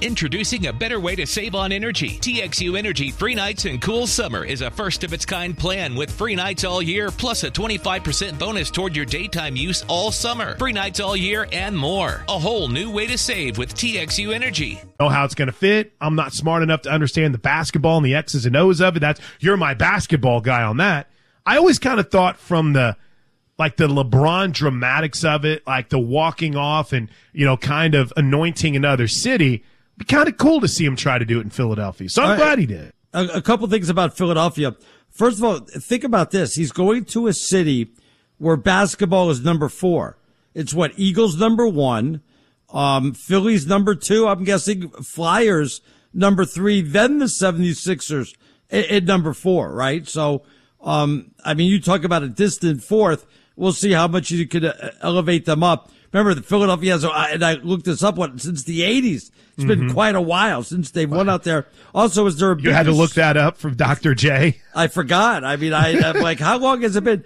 Introducing a better way to save on energy. TXU Energy Free Nights and Cool Summer is a first-of-its-kind plan with free nights all year, plus a 25% bonus toward your daytime use all summer. Free nights all year and more. A whole new way to save with TXU Energy. Know how it's going to fit. I'm not smart enough to understand the basketball and the X's and O's of it. You're my basketball guy on that. I always kind of thought from the LeBron dramatics of it, like the walking off and, kind of anointing another city. It'd be kind of cool to see him try to do it in Philadelphia. So I'm glad he did. A couple things about Philadelphia. First of all, think about this. He's going to a city where basketball is number 4. It's Eagles number 1, Phillies number 2. I'm guessing Flyers number 3, then the 76ers at number 4, right? So, you talk about a distant fourth. We'll see how much you could elevate them up. Remember, the Philadelphia has, and I looked this up, since the 80s. It's been quite a while since they've won out there. Also, is there a You had to look that up from Dr. J? I forgot. I'm like, how long has it been?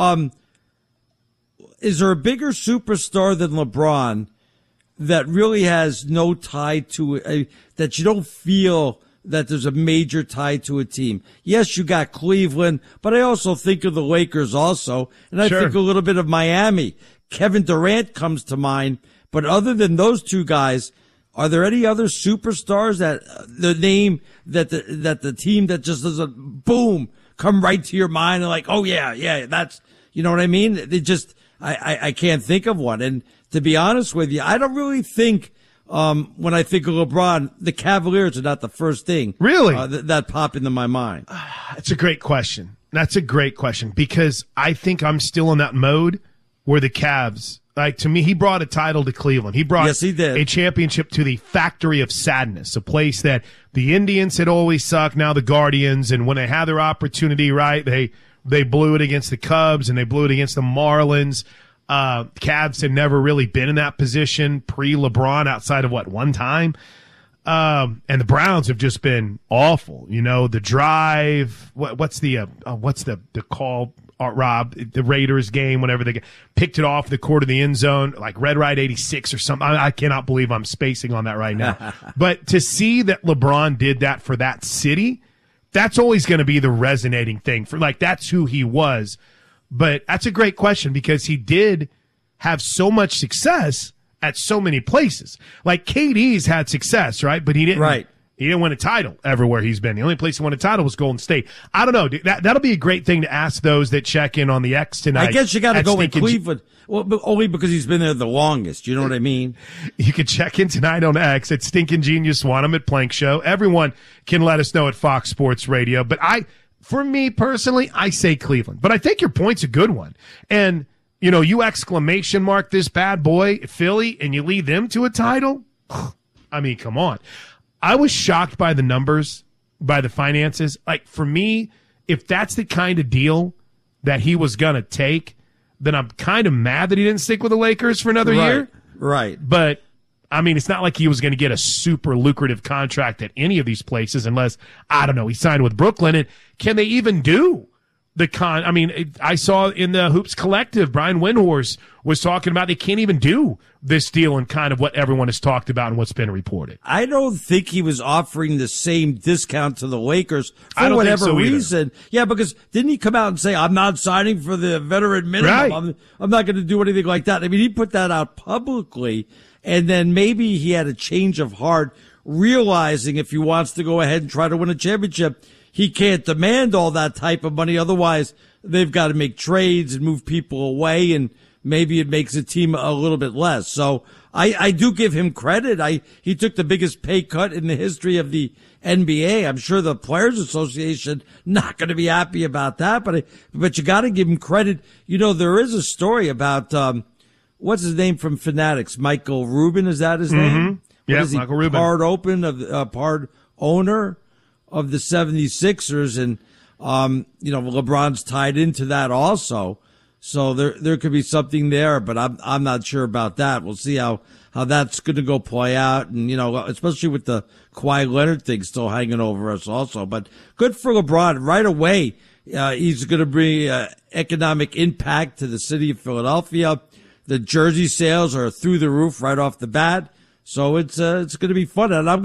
Is there a bigger superstar than LeBron that really has no tie to it, that you don't feel that there's a major tie to a team? Yes, you got Cleveland, but I also think of the Lakers also, and I think a little bit of Miami. Kevin Durant comes to mind, but other than those two guys, are there any other superstars that the name that the team that just doesn't boom come right to your mind and like, oh yeah, that's, you know what I mean? They just, I can't think of one. And to be honest with you, I don't really think, when I think of LeBron, the Cavaliers are not the first thing really that pop into my mind. That's a great question. That's a great question because I think I'm still in that mode where the Cavs, to me, he brought a title to Cleveland. He brought yes, he did. a championship to the Factory of Sadness, a place that the Indians had always sucked, now the Guardians, and when they had their opportunity, right, they blew it against the Cubs and they blew it against the Marlins. Cavs had never really been in that position pre-LeBron outside of one time. And the Browns have just been awful. The drive, what's the call, Rob, the Raiders game, whenever they picked it off the court of the end zone, like Red Ride 86 or something. I cannot believe I'm spacing on that right now. But to see that LeBron did that for that city, that's always going to be the resonating thing for that's who he was. But that's a great question because he did have so much success at so many places. Like KD's had success, right? But he didn't. Right. He didn't win a title everywhere he's been. The only place he won a title was Golden State. I don't know. That'll be a great thing to ask those that check in on the X tonight. I guess you got to go with Cleveland. Well, but only because he's been there the longest. You know what I mean? You can check in tonight on X at Stinkin' Genius One. I'm at Plank Show. Everyone can let us know at Fox Sports Radio. But for me personally, I say Cleveland. But I think your point's a good one. And, you exclamation mark this bad boy, Philly, and you lead them to a title? I mean, come on. I was shocked by the numbers, by the finances. For me, if that's the kind of deal that he was going to take, then I'm kind of mad that he didn't stick with the Lakers for another year. Right. But, it's not like he was going to get a super lucrative contract at any of these places unless, I don't know, he signed with Brooklyn. And can they even do the I saw in the Hoops Collective, Brian Windhorst was talking about they can't even do this deal and kind of what everyone has talked about and what's been reported. I don't think he was offering the same discount to the Lakers for whatever reason. Yeah, because didn't he come out and say, I'm not signing for the veteran minimum. Right. I'm not going to do anything like that. He put that out publicly, and then maybe he had a change of heart, realizing if he wants to go ahead and try to win a championship, he can't demand all that type of money. Otherwise, they've got to make trades and move people away, and maybe it makes the team a little bit less. So I do give him credit. He took the biggest pay cut in the history of the NBA. I'm sure the Players Association not going to be happy about that, but you got to give him credit. There is a story about, what's his name from Fanatics? Michael Rubin, is that his name? Yeah, Michael Rubin. Part owner of the 76ers, and LeBron's tied into that also. So there could be something there, but I'm not sure about that. We'll see how that's going to go play out, and especially with the Kawhi Leonard thing still hanging over us also. But good for LeBron right away. He's going to bring economic impact to the city of Philadelphia. The jersey sales are through the roof right off the bat. So it's going to be fun, and I'm